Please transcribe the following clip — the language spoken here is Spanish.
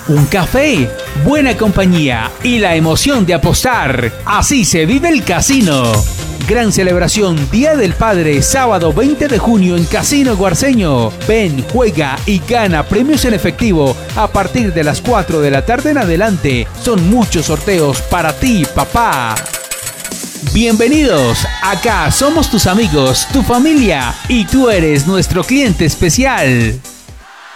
un café, buena compañía y la emoción de apostar. Así se vive el casino. Gran celebración Día del Padre, sábado 20 de junio en Casino Guarceño. Ven, juega y gana premios en efectivo a partir de las 4 de la tarde en adelante. Son muchos sorteos para ti, papá. Bienvenidos, acá somos tus amigos, tu familia y tú eres nuestro cliente especial.